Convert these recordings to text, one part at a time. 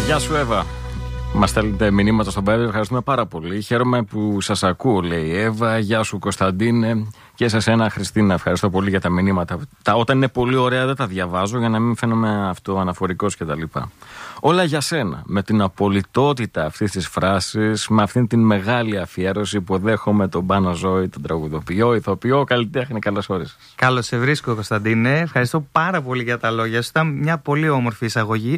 Γεια σου, Εύα. Μας στέλνετε μηνύματα στον Viber, ευχαριστούμε πάρα πολύ. Χαίρομαι που σας ακούω, λέει η Εύα. Γεια σου, Κωνσταντίνε. Και σε σένα, Χριστίνα, ευχαριστώ πολύ για τα μηνύματα. Όταν είναι πολύ ωραία δεν τα διαβάζω για να μην φαίνομαι αυτοαναφορικός κτλ. Όλα για σένα. Με την απολυτότητα αυτής της φράσης, με αυτήν την μεγάλη αφιέρωση που δέχομαι τον Πάνο Ζώη, τον τραγουδοποιό, ηθοποιό, καλλιτέχνη. Καλώς όρισες. Καλώς σε βρίσκω, Κωνσταντίνε. Ευχαριστώ πάρα πολύ για τα λόγια σου. Ήταν μια πολύ όμορφη εισαγωγή.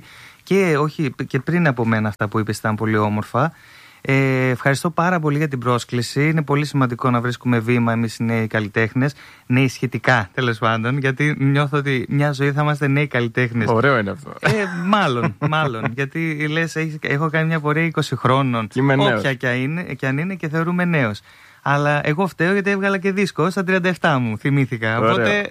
Και πριν από μένα αυτά που είπες ήταν πολύ όμορφα. Ευχαριστώ πάρα πολύ για την πρόσκληση. Είναι πολύ σημαντικό να βρίσκουμε βήμα εμείς οι νέοι καλλιτέχνες. Νέοι σχετικά, τέλος πάντων, γιατί νιώθω ότι μια ζωή θα είμαστε νέοι καλλιτέχνες. Ωραίο είναι αυτό. Μάλλον. Γιατί λες, έχω κάνει μια πορεία 20 χρόνων. Όποια και αν είναι και θεωρούμε νέος. Αλλά εγώ φταίω γιατί έβγαλα και δίσκο στα 37 μου, θυμήθηκα. Ωραίο. Οπότε.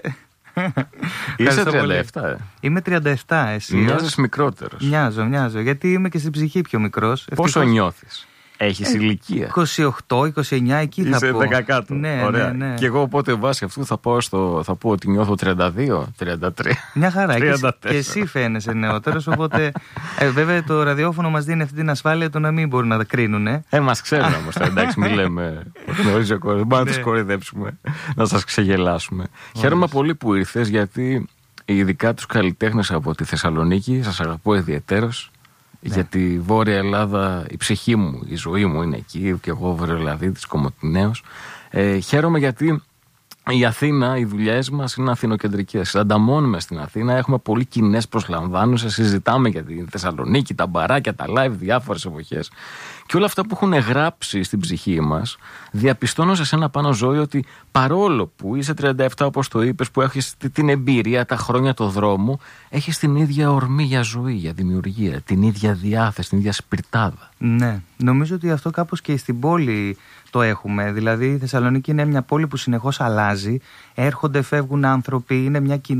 Είσαι 37, Είμαι 37, εσύ. Μοιάζεις μικρότερος. Μοιάζω. Γιατί είμαι και στην ψυχή πιο μικρός. Πόσο νιώθεις? Έχεις ηλικία? 28-29, εκεί θα πω. Είσαι 10 κάτω. Ναι, ωραία. Ναι. Και εγώ οπότε βάσει αυτού θα πω ότι νιώθω 32-33. Μια χαρά. 34. Και εσύ φαίνεσαι νεότερος. Οπότε βέβαια το ραδιόφωνο μας δίνει αυτή την ασφάλεια το να μην μπορούν να τα κρίνουν. Μας ξέρουν όμως. Εντάξει, μην λέμε. Γνωρίζει ο κόσμος. Μπορούμε να τους κοροϊδέψουμε, να σας ξεγελάσουμε. Χαίρομαι πολύ που ήρθες, γιατί ειδικά τους καλλιτέχνες από τη Θεσσαλονίκη σας αγαπώ ιδιαιτέρως. Ναι. Γιατί Βόρεια Ελλάδα, η ψυχή μου, η ζωή μου είναι εκεί, και εγώ Βορειοελλαδίτης, Κομοτηναίος. Χαίρομαι γιατί η Αθήνα, οι δουλειές μας είναι αθηνοκεντρικές. Ανταμώνουμε στην Αθήνα, έχουμε πολύ κοινές προσλαμβάνουσες, συζητάμε για τη Θεσσαλονίκη, τα μπαράκια, τα live, διάφορες εποχές. Και όλα αυτά που έχουν γράψει στην ψυχή μας, διαπιστώνω σε σένα, Πάνο Ζώη, ότι παρόλο που είσαι 37, όπως το είπες, που έχεις την εμπειρία, τα χρόνια, το δρόμο, έχεις την ίδια ορμή για ζωή, για δημιουργία, την ίδια διάθεση, την ίδια σπιρτάδα. Ναι, νομίζω ότι αυτό κάπως και στην πόλη το έχουμε. Δηλαδή η Θεσσαλονίκη είναι μια πόλη που συνεχώς αλλάζει, έρχονται, φεύγουν άνθρωποι, είναι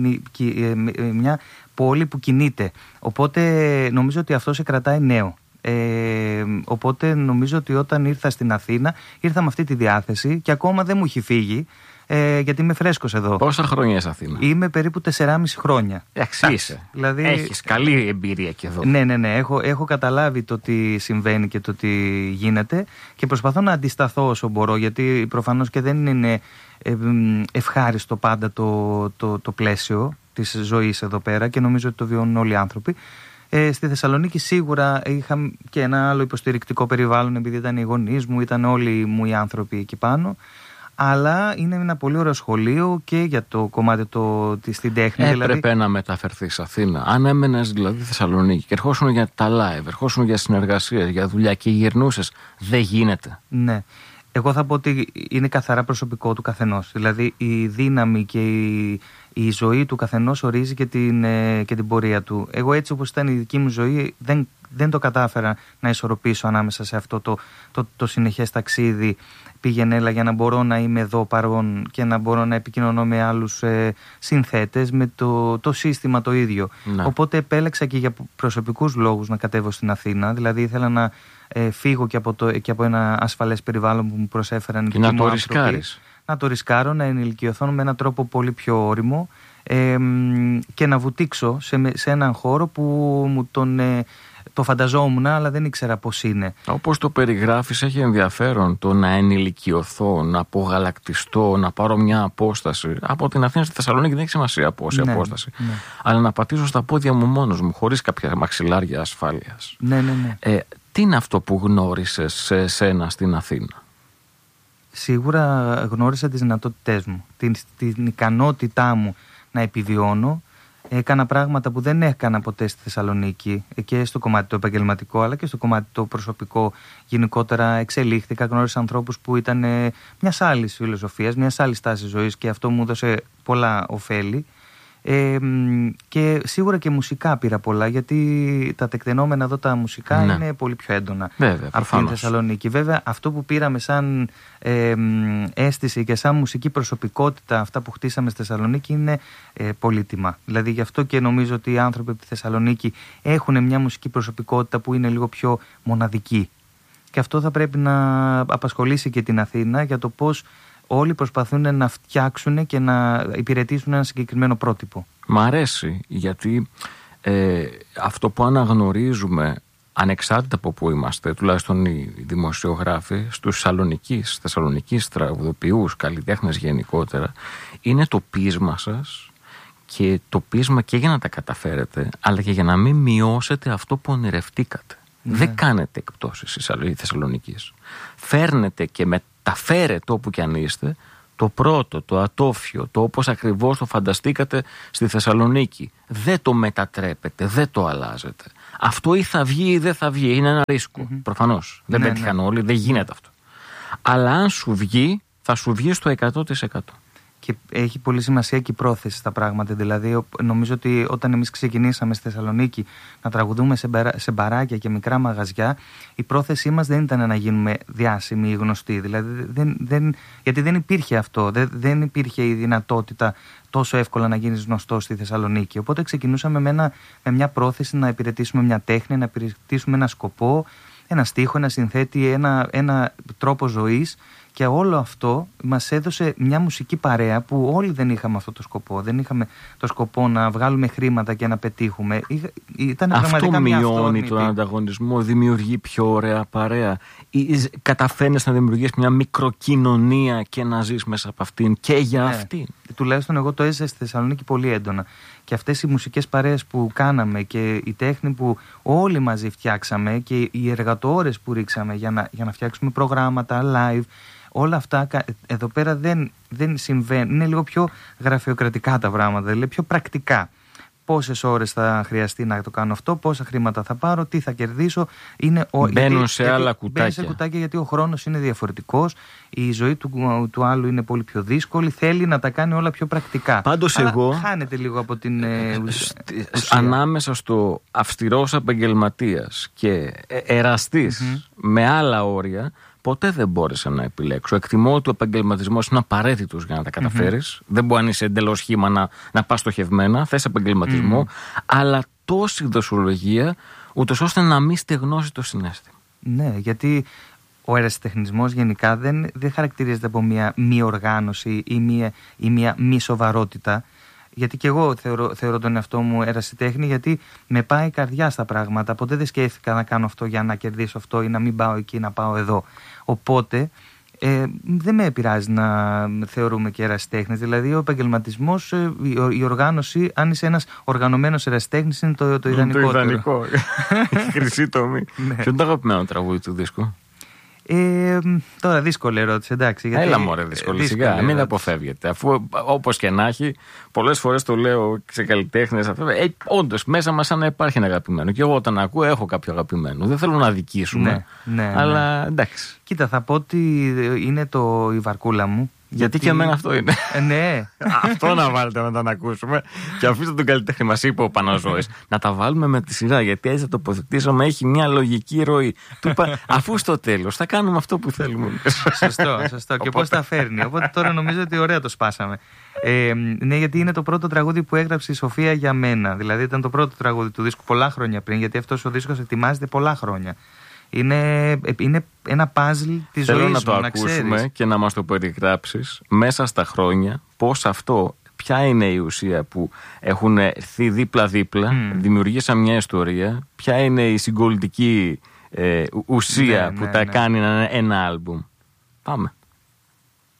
μια πόλη που κινείται. Οπότε νομίζω ότι αυτό σε κρατάει νέο. Οπότε νομίζω ότι όταν ήρθα στην Αθήνα ήρθα με αυτή τη διάθεση και ακόμα δεν μου έχει φύγει, γιατί είμαι φρέσκος εδώ. Πόσα χρόνια είσαι Αθήνα? Είμαι περίπου 4,5 χρόνια. Είσαι. Δηλαδή, έχεις καλή εμπειρία και εδώ. Ναι. Έχω καταλάβει το τι συμβαίνει και το τι γίνεται και προσπαθώ να αντισταθώ όσο μπορώ, γιατί προφανώς και δεν είναι ευχάριστο πάντα το πλαίσιο της ζωής εδώ πέρα και νομίζω ότι το βιώνουν όλοι οι άνθρωποι. Στη Θεσσαλονίκη σίγουρα είχα και ένα άλλο υποστηρικτικό περιβάλλον, επειδή ήταν οι γονείς μου, ήταν όλοι μου οι άνθρωποι εκεί πάνω. Αλλά είναι ένα πολύ ωραίο σχολείο και για το κομμάτι στην τέχνη. Έπρεπε δηλαδή να μεταφερθείς Αθήνα. Αν έμενες δηλαδή Θεσσαλονίκη και ερχόσουν για τα live, ερχόσουν για συνεργασίες, για δουλειά και γυρνούσες, δεν γίνεται. Ναι. Εγώ θα πω ότι είναι καθαρά προσωπικό του καθενός. Δηλαδή η δύναμη και η ζωή του καθενός ορίζει και την πορεία του. Εγώ έτσι όπως ήταν η δική μου ζωή δεν το κατάφερα να ισορροπήσω ανάμεσα σε αυτό το συνεχές ταξίδι πήγαινε-έλα για να μπορώ να είμαι εδώ παρόν και να μπορώ να επικοινωνώ με άλλους συνθέτες με το σύστημα το ίδιο. Ναι. Οπότε επέλεξα και για προσωπικούς λόγους να κατέβω στην Αθήνα. Δηλαδή ήθελα να φύγω και από ένα ασφαλές περιβάλλον που μου προσέφεραν και να το ρισκάρεις. Να το ρισκάρω, να ενηλικιωθώ με έναν τρόπο πολύ πιο όριμο και να βουτήξω σε έναν χώρο που μου το φανταζόμουν, αλλά δεν ήξερα πώς είναι. Όπως το περιγράφεις, έχει ενδιαφέρον το να ενηλικιωθώ, να απογαλακτιστώ, να πάρω μια απόσταση. Από την Αθήνα στη Θεσσαλονίκη δεν έχει σημασία πόση απόσταση. Ναι. Αλλά να πατήσω στα πόδια μου μόνος μου, χωρίς κάποια μαξιλάρια ασφάλειας. Ναι. Τι είναι αυτό που γνώρισες σε σένα στην Αθήνα? Σίγουρα γνώρισα τις δυνατότητές μου, την ικανότητά μου να επιβιώνω. Έκανα πράγματα που δεν έκανα ποτέ στη Θεσσαλονίκη και στο κομμάτι το επαγγελματικό αλλά και στο κομμάτι το προσωπικό. Γενικότερα εξελίχθηκα, γνώρισα ανθρώπους που ήταν μιας άλλης φιλοσοφίας, μιας άλλης τάσης ζωής και αυτό μου έδωσε πολλά ωφέλη. Και σίγουρα και μουσικά πήρα πολλά, γιατί τα τεκτενόμενα εδώ τα μουσικά είναι πολύ πιο έντονα από την Θεσσαλονίκη. Βέβαια αυτό που πήραμε σαν αίσθηση και σαν μουσική προσωπικότητα, αυτά που χτίσαμε στη Θεσσαλονίκη, είναι πολύτιμα. Δηλαδή γι' αυτό και νομίζω ότι οι άνθρωποι από τη Θεσσαλονίκη έχουν μια μουσική προσωπικότητα που είναι λίγο πιο μοναδική. Και αυτό θα πρέπει να απασχολήσει και την Αθήνα, για το πώς όλοι προσπαθούν να φτιάξουν και να υπηρετήσουν ένα συγκεκριμένο πρότυπο. Μ' αρέσει, γιατί αυτό που αναγνωρίζουμε ανεξάρτητα από πού είμαστε, τουλάχιστον οι δημοσιογράφοι, στους Θεσσαλονικής τραγουδοποιούς, καλλιτέχνες γενικότερα, είναι το πείσμα σας και το πείσμα και για να τα καταφέρετε, αλλά και για να μην μειώσετε αυτό που ονειρευτήκατε. Δεν κάνετε εκπτώσεις η Θεσσαλονικής. Φέρνετε και μεταφέρετε όπου κι αν είστε το πρώτο, το ατόφιο, το όπως ακριβώς το φανταστήκατε στη Θεσσαλονίκη. Δεν το μετατρέπετε, δεν το αλλάζετε. Αυτό ή θα βγει ή δεν θα βγει. Είναι ένα ρίσκο. Προφανώς. Δεν πέτυχαν όλοι, δεν γίνεται αυτό. Αλλά αν σου βγει, θα σου βγει στο 100%. Και έχει πολύ σημασία και η πρόθεση στα πράγματα. Δηλαδή, νομίζω ότι όταν εμείς ξεκινήσαμε στη Θεσσαλονίκη να τραγουδούμε σε μπαράκια και μικρά μαγαζιά, η πρόθεσή μας δεν ήταν να γίνουμε διάσημοι ή γνωστοί. Δηλαδή, γιατί δεν υπήρχε αυτό. Δεν υπήρχε η δυνατότητα τόσο εύκολα να γίνεις γνωστός στη Θεσσαλονίκη. Οπότε ξεκινούσαμε με μια πρόθεση να υπηρετήσουμε μια τέχνη, να υπηρετήσουμε ένα σκοπό, ένα στίχο, ένα συνθέτη, ένα τρόπο ζωής. Και όλο αυτό μας έδωσε μια μουσική παρέα που όλοι δεν είχαμε αυτό το σκοπό. Δεν είχαμε το σκοπό να βγάλουμε χρήματα και να πετύχουμε. Ήταν αυτό μειώνει τον ανταγωνισμό, δημιουργεί πιο ωραία παρέα. Καταφέρνεις να δημιουργείς μια μικροκοινωνία και να ζεις μέσα από αυτήν και για αυτήν. Τουλάχιστον εγώ το έζησα στη Θεσσαλονίκη πολύ έντονα. Και αυτές οι μουσικές παρέες που κάναμε και η τέχνη που όλοι μαζί φτιάξαμε και οι εργατόρες που ρίξαμε για να φτιάξουμε προγράμματα, live, όλα αυτά εδώ πέρα δεν συμβαίνουν. Είναι λίγο πιο γραφειοκρατικά τα πράγματα, δηλαδή πιο πρακτικά. Πόσες ώρες θα χρειαστεί να το κάνω αυτό, πόσα χρήματα θα πάρω, τι θα κερδίσω. Μπαίνουν σε άλλα κουτάκια. Μπαίνουν σε κουτάκια γιατί ο χρόνος είναι διαφορετικός, η ζωή του άλλου είναι πολύ πιο δύσκολη, θέλει να τα κάνει όλα πιο πρακτικά. Πάντως εγώ χάνεται λίγο από την ουσία. Ανάμεσα στο αυστηρός επαγγελματίας και εραστής με άλλα όρια, ποτέ δεν μπόρεσα να επιλέξω. Εκτιμώ ότι ο επαγγελματισμός είναι απαραίτητος για να τα καταφέρεις. Δεν μπορεί να είσαι εντελώς σχήμα να πας στοχευμένα. Θες επαγγελματισμό, αλλά τόση δοσολογία, ούτως ώστε να μην στεγνώσει το συναίσθημα. Ναι, γιατί ο ερασιτεχνισμός γενικά δεν χαρακτηρίζεται από μια μη οργάνωση ή μια μη σοβαρότητα. Γιατί και εγώ θεωρώ τον εαυτό μου ερασιτέχνη, γιατί με πάει η καρδιά στα πράγματα. Ποτέ δεν σκέφτηκα να κάνω αυτό για να κερδίσω αυτό ή να μην πάω εκεί, να πάω εδώ. Οπότε δεν με επηρεάζει να θεωρούμε και ερασιτέχνες. Δηλαδή ο επαγγελματισμός, η οργάνωση, αν είσαι ένας οργανωμένος ερασιτέχνης, είναι το ιδανικότερο. Το ιδανικό. Η χρυσή τομή. Ποιο είναι το αγαπημένο τραγούδι του δίσκου? Τώρα δύσκολη ερώτηση, εντάξει. Γιατί... Έλα μωρέ δύσκολη, σιγά, μην αποφεύγετε. Αφού όπως και να έχει, πολλές φορές το λέω σε καλλιτέχνες, όντως μέσα μας σαν να υπάρχει ένα αγαπημένο. Και εγώ όταν ακούω έχω κάποιο αγαπημένο. Δεν θέλω να αδικήσουμε, αλλά εντάξει. Κοίτα, θα πω ότι είναι η βαρκούλα μου. Γιατί και εμένα αυτό είναι. Ναι. Αυτό να βάλετε να τα ακούσουμε. Και αφήστε τον καλλιτέχνη, μας είπε ο Παναζώης, να τα βάλουμε με τη σειρά. Γιατί έτσι θα τοποθετήσουμε, έχει μια λογική ροή. Του είπα, αφού στο τέλος θα κάνουμε αυτό που θέλουμε. Σωστό. Και πώς τα φέρνει. Οπότε τώρα νομίζω ότι ωραία το σπάσαμε. Ναι, γιατί είναι το πρώτο τραγούδι που έγραψε η Σοφία για μένα. Δηλαδή ήταν το πρώτο τραγούδι του δίσκου πολλά χρόνια πριν. Γιατί αυτός ο δίσκος ετοιμάζεται πολλά χρόνια. Είναι ένα παζλ της ζωής μου. Θέλω να το ακούσουμε και να μας το περιγράψεις μέσα στα χρόνια πώς αυτό, ποια είναι η ουσία που έχουν έρθει δίπλα-δίπλα, δημιουργήσαν μια ιστορία, ποια είναι η συγκολητική ουσία που τα κάνει ένα άλμπουμ. Πάμε.